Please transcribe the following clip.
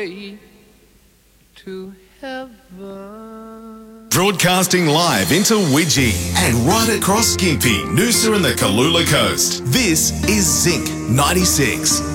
way to heaven. Broadcasting live into Widgie and right across Gympie, Noosa and the Kalula Coast. This is Zinc 96.